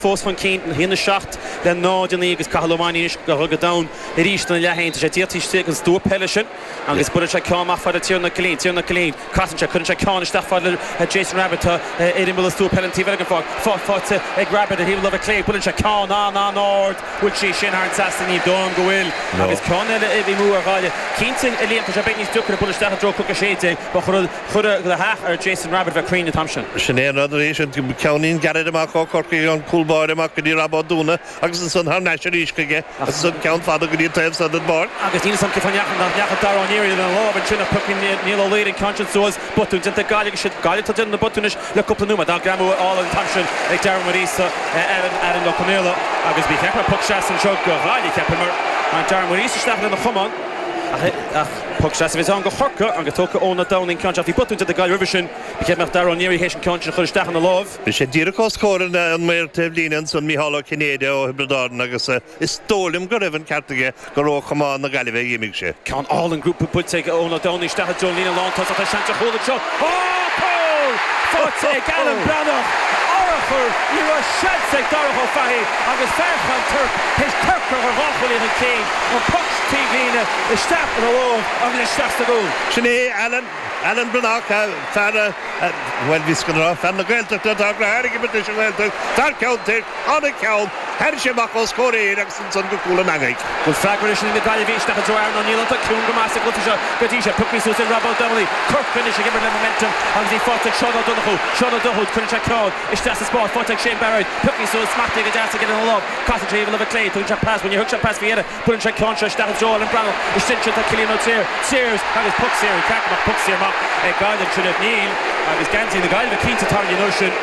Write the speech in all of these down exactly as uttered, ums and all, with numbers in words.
Fós fan Keane hína seacht le náid an agus Cahalomani go rugad down i ríist na lehéint sé tíirtíiste an stúr pelisin agus bud sé ceamach fad a tíarna Colleen tíarna Colleen Casan chun sé ceáin isteach fad Jason Rabbit idir mil stúr pelintí bheith an fág fá fáte ag Rabbit a híh le clé bud sé ceán ná ná nád bhfuil sí sin ar an tastan í dom go bhfuil agus ceán eile i bhí mú ar gáile Keane a líon sé beníos dúchar bud isteach dro chu séide ba chud chud le heach ar Jason Rabbit bheith crín na tamsin. Sinné na éis ceannín garid amach corcaí an coolbar amach go dtí rabádúna agus an san har neisir ríscaige agus san ceann fada go dtí taobh sa den bar. Agus ní san cifanneach an neach daráníir an láb an sinna pucin níl léir in conscience suas botú dinta gáile si gáile tá na botúnis le cúpla núma dá gramú á an tamsin ag Darren Marisa ar an Locanéla agus bí cheapar puc seas an seo go gáile ceapar mar an Darren Marisa stach na chumán ach puc seas bhís an go chorca an go tóca óna dawn in conscience bhí botúnta de gáile rivision bí ceapach daráníir hééis an conscience chuir stach an na láb. Bhí sé díreá scóran an méir taobhlínan san Mícheál Cinéide ó Hibridáin agus is tólim go raibh an ceartaige go ró chumán na Gaillimh imig sé. Ceann all an grúpa puite óna dawn í stach John Lína Lán tá tá seanta chola seo. Oh, Paul! Fáte Gallon Branagh Orachur ní ra seansag darach ó fahi agus ferchan Turk his Turk ar bhachfuil an Keane an puc tíglína i stach an óh agus is stach sa gúil. Sinné Alan Alan Branagh fear well vis gan ra fan na Gaeltacht a gra harig bit is Gaeltacht dar counter on a count her sé bach os scorí agus san go coola nagaig. Well fragmentation in the Gaillimh stach an Joar on Níl an cún go mas go tisha go tisha puc mis in Robert Donnelly Kirk finish give the momentum agus he fought at Sean O'Donoghue Sean O'Donoghue couldn't check crowd is just a spot fought at Shane Barrett puc mis so smacked it down to get in the lob concentrate even of a clay to check pass when you hook shot pass Vieta put in check contra stach Joel and Branagh is cinch to Killian O'Sear Sears agus puc Sear crack back puc Sear mak e Gaillimh Trinidad Neil agus Ganty the Gaillimh Keane to target Notion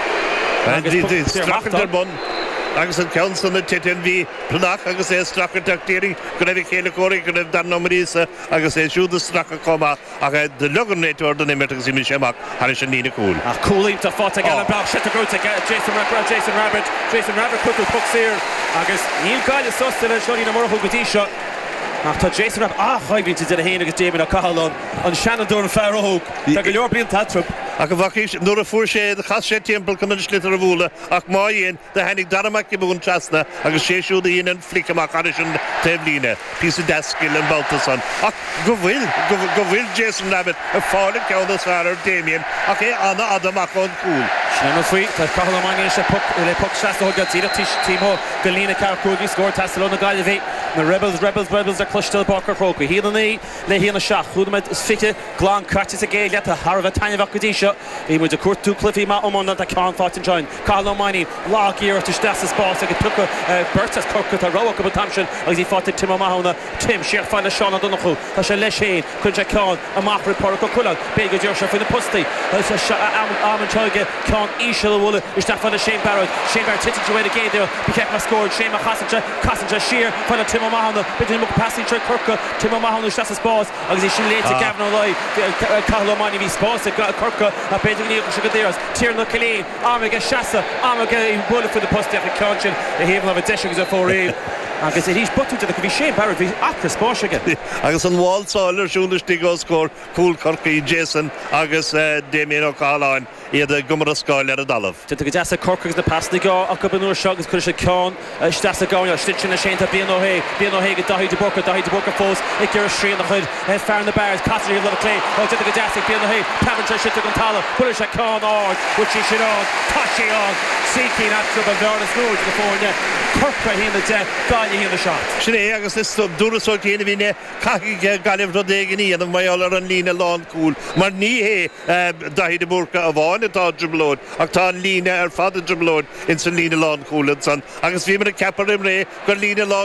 agus Stracker bun agus an ceann san na titin bhí Branagh agus é Stracker tactíring go raibh chéile cóirí go raibh Dan Marisa agus é siúda Stracker comá ach de lugan néitúir den imir agus imi séach har is an nína cúil. Ach cúlín tá fáte Gallon Branagh sit a grúta Jason Rabbit Jason Rabbit Jason Rabbit cuiú puc Sear agus níl Gaillimh sosta le seoí na morthú go dtí seo. Ach tá Jason Rabbit ah chaibhín te de héana agus David O'Cahalon an Shannon an Farrowhook tá go leor blion tatrop. Ach bhachis nuair a fuair sé de chas sé timppel chun slitar a bhúla ach má dhéon de henig daramach bún trasna agus sé siúd íon an flicamach ar an taobhlíne pí Descail an Baltason ach go bhfuil go bhfuil Jason Rabbit a fála ceannas fear Damien ach é anna adamach an cúil. Sinna faoi tá Cahalomani sé puc le puc seasta ho gatíra tíimó go lína Carcúgi scóir tastal na Gaillimh na Rebels Rebels Rebels a clustal Barker Croker híanana le híanana seach chuúid is fiche glán cartis a géile a Harbh tainmhach go dtí seo hí muid a cuatú clufií má omna a ceann fáin join Cahalomani lágéir tú stas spás agus tucha Bertas Corcut a roa go tamsin agus í fáte Tim O'Mahony Tim siar fáile Sean O'Donoghue tá sé leis sé chun sé ceann amach ri Porco Cullen bé go dúir se faoin na postaí Armand Choige ceann ísio le bhla is tá fáile Shane Barrett Shane Barrett titin tú éidir géidir bí ceap má scóir Shane má chasanse chasanse siar fáile Tim O'Mahony bit mu passing tre Corca Tim O'Mahony stas spás agus í sin léite Gavin O'Leigh Cahalomani bhí spás a Corca a beidir ní go gadéras tír na Colleen Armagh seasa Armagh bula for the post a council a héamh a deisigus a fóréad agus é rís botúta go bhí Shane Barrett bhí achra spás aige. Agus an bháilsáilir siúnastí go scór cúil Corcaí Jason agus Damien O'Cahalon iad a gumar a scáil ar a dalamh. Tenta go deasa Corca agus na pasna gá ach go banúir seo agus chuir sé ceann stas a gáin stitin na Shane tá bíon óhé bíon óhé go daithí de borca daithí de borca fós ag gur trí na chud fear na bears passeí le clé ó tenta go deasa bíon óhé Cavendish sitte an tala chuir sé ceann ád which sí sin ád tá sé ád sícín after a bhearna snúid go fórne Corca híanana de gáile híanana seát. Sinné agus is dúrasóid chéana bhíine caiigh Gaillimh rodégan íana an maiall ar an lína lán cúil mar ní hé daithí de borca a bháin atá driblóid ach tá lína ar fad a driblóid in san lína lán cúil san agus bhí mar a ceapar im ré gur lína lán